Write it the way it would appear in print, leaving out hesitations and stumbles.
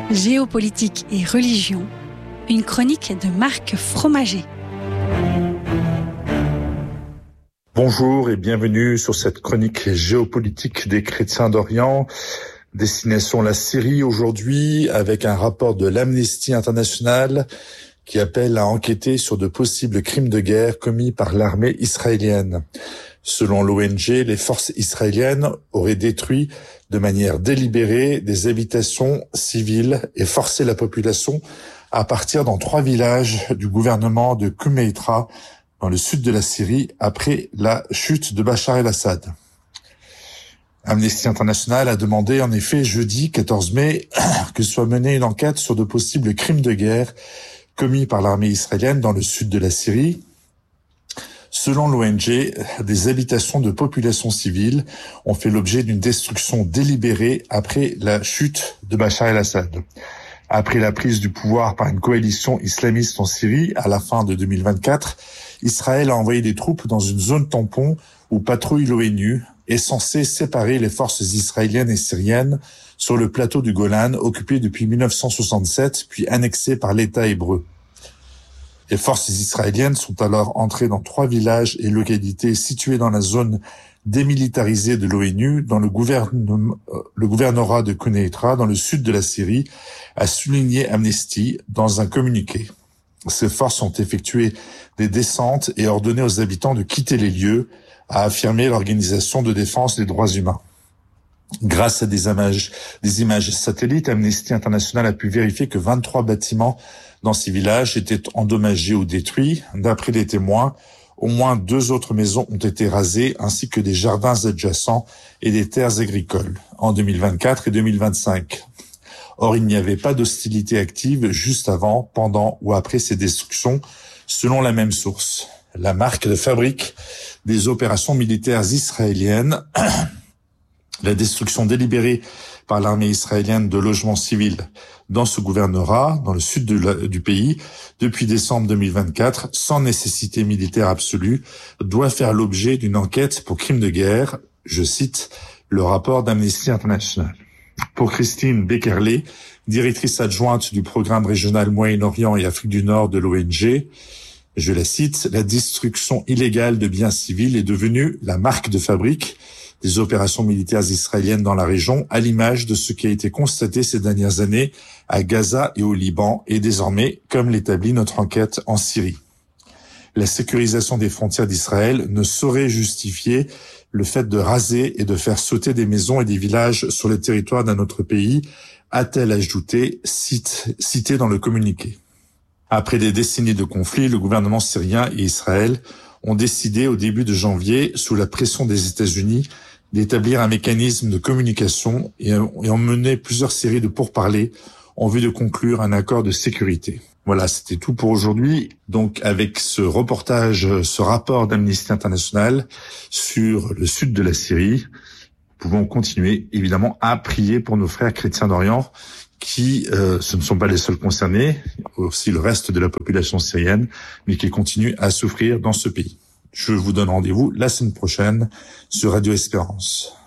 Géopolitique et religion, une chronique de Marc Fromager. Bonjour et bienvenue sur cette chronique géopolitique des chrétiens d'Orient. Destination la Syrie aujourd'hui avec un rapport de l'Amnesty International qui appelle à enquêter sur de possibles crimes de guerre commis par l'armée israélienne. Selon l'ONG, les forces israéliennes auraient détruit de manière délibérée des habitations civiles et forcé la population à partir dans 3 villages du gouvernement de Quneitra, dans le sud de la Syrie, après la chute de Bachar el-Assad. Amnesty International a demandé en effet jeudi 14 mai que soit menée une enquête sur de possibles crimes de guerre commis par l'armée israélienne dans le sud de la Syrie. Selon l'ONG, des habitations de populations civiles ont fait l'objet d'une destruction délibérée après la chute de Bachar el-Assad. Après la prise du pouvoir par une coalition islamiste en Syrie à la fin de 2024, Israël a envoyé des troupes dans une zone tampon où patrouille l'ONU est censée séparer les forces israéliennes et syriennes sur le plateau du Golan occupé depuis 1967 puis annexé par l'État hébreu. Les forces israéliennes sont alors entrées dans 3 villages et localités situés dans la zone démilitarisée de l'ONU, dans le gouvernorat de Quneitra, dans le sud de la Syrie, a souligné Amnesty dans un communiqué. Ces forces ont effectué des descentes et ordonné aux habitants de quitter les lieux, a affirmé l'Organisation de défense des droits humains. Grâce à des images satellites, Amnesty International a pu vérifier que 23 bâtiments dans ces villages étaient endommagés ou détruits. D'après les témoins, au moins 2 autres maisons ont été rasées, ainsi que des jardins adjacents et des terres agricoles en 2024 et 2025. Or, il n'y avait pas d'hostilité active juste avant, pendant ou après ces destructions, selon la même source. La marque de fabrique des opérations militaires israéliennes, la destruction délibérée par l'armée israélienne de logements civils dans ce gouvernorat, dans le sud du pays, depuis décembre 2024, sans nécessité militaire absolue, doit faire l'objet d'une enquête pour crimes de guerre, je cite le rapport d'Amnesty International. Pour Christine Beckerle, directrice adjointe du programme régional Moyen-Orient et Afrique du Nord de l'ONG, je la cite, « La destruction illégale de biens civils est devenue la marque de fabrique des opérations militaires israéliennes dans la région, à l'image de ce qui a été constaté ces dernières années à Gaza et au Liban, et désormais, comme l'établit notre enquête en Syrie. La sécurisation des frontières d'Israël ne saurait justifier le fait de raser et de faire sauter des maisons et des villages sur le territoire d'un autre pays, a-t-elle ajouté, cité dans le communiqué. Après des décennies de conflits, le gouvernement syrien et Israël ont décidé au début de janvier, sous la pression des États-Unis, d'établir un mécanisme de communication et ont mené plusieurs séries de pourparlers en vue de conclure un accord de sécurité. Voilà, c'était tout pour aujourd'hui. Donc, avec ce rapport d'Amnesty International sur le sud de la Syrie, nous pouvons continuer, évidemment, à prier pour nos frères chrétiens d'Orient qui, ce ne sont pas les seuls concernés, aussi le reste de la population syrienne, mais qui continuent à souffrir dans ce pays. Je vous donne rendez-vous la semaine prochaine sur Radio Espérance.